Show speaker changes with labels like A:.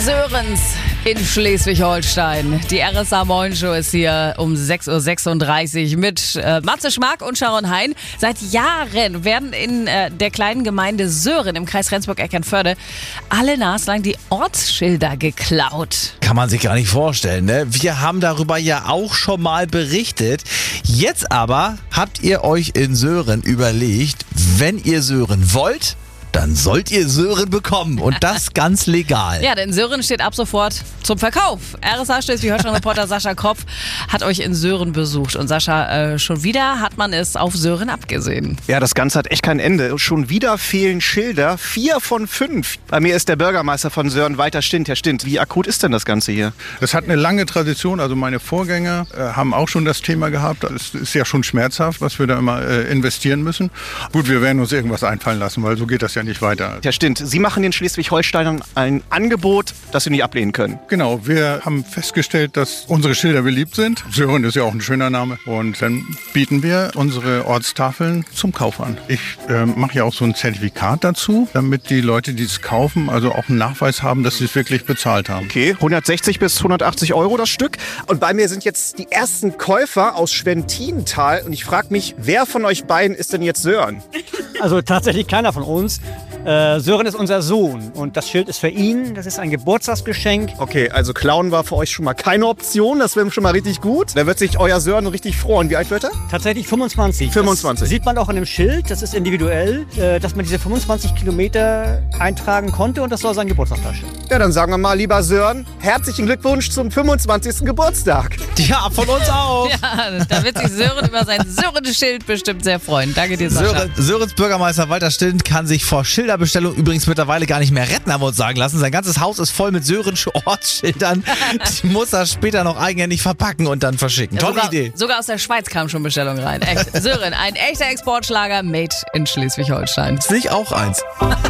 A: Sörens in Schleswig-Holstein. Die RSA Morning Show ist hier um 6.36 Uhr mit Matze Schmark und Sharon Hein. Seit Jahren werden in der kleinen Gemeinde Sören im Kreis Rendsburg-Eckernförde alle naslang die Ortsschilder geklaut.
B: Kann man sich gar nicht vorstellen, ne? Wir haben darüber ja auch schon mal berichtet. Jetzt aber habt ihr euch in Sören überlegt, wenn ihr Sören wollt, dann sollt ihr Sören bekommen und das ganz legal.
A: Ja, denn Sören steht ab sofort zum Verkauf. RSA Schleswig-Holstein-Reporter Sascha Kropf hat euch in Sören besucht. Und Sascha, schon wieder hat man es auf Sören abgesehen.
C: Ja, das Ganze hat echt kein Ende. Schon wieder fehlen Schilder. 4 von 5. Bei mir ist der Bürgermeister von Sören, Walter Stint. Herr Stint, wie akut ist denn das Ganze hier?
D: Das hat eine lange Tradition. Also meine Vorgänger haben auch schon das Thema gehabt. Es ist ja schon schmerzhaft, was wir da immer investieren müssen. Gut, wir werden uns irgendwas einfallen lassen, weil so geht das ja nicht weiter.
C: Herr Stint, Sie machen den Schleswig-Holsteinern ein Angebot, das Sie nicht ablehnen können.
D: Genau, wir haben festgestellt, dass unsere Schilder beliebt sind. Sören ist ja auch ein schöner Name. Und dann bieten wir unsere Ortstafeln zum Kauf an. Ich mache ja auch so ein Zertifikat dazu, damit die Leute, die es kaufen, also auch einen Nachweis haben, dass sie es wirklich bezahlt haben.
C: Okay, 160 bis 180 Euro das Stück. Und bei mir sind jetzt die ersten Käufer aus Schwentintal. Und ich frage mich, wer von euch beiden ist denn jetzt Sören?
E: Also tatsächlich keiner von uns. Sören ist unser Sohn und das Schild ist für ihn. Das ist ein Geburtstagsgeschenk.
C: Okay, also klauen war für euch schon mal keine Option. Das wäre schon mal richtig gut. Da wird sich euer Sören richtig freuen. Wie alt wird er?
E: Tatsächlich 25.
C: 25.
E: Das sieht man auch an dem Schild. Das ist individuell, dass man diese 25 Kilometer eintragen konnte und das soll sein Geburtstag darstellen.
C: Ja, dann sagen wir mal, lieber Sören, herzlichen Glückwunsch zum 25. Geburtstag.
B: Ja, von uns auch.
A: Ja, da wird sich Sören über sein Sören-Schild bestimmt sehr freuen. Danke dir, Sascha.
B: Sörens Bürgermeister Walter Stint kann sich vor Schilderbestellung übrigens mittlerweile gar nicht mehr retten, haben wir uns sagen lassen. Sein ganzes Haus ist voll mit Sörenschen Ortsschildern. Die muss er später noch eigenhändig verpacken und dann verschicken.
A: Ja,
B: Tolle Idee.
A: Sogar aus der Schweiz kam schon Bestellung rein. Echt. Sören, ein echter Exportschlager made in Schleswig-Holstein.
B: Ist nicht auch eins.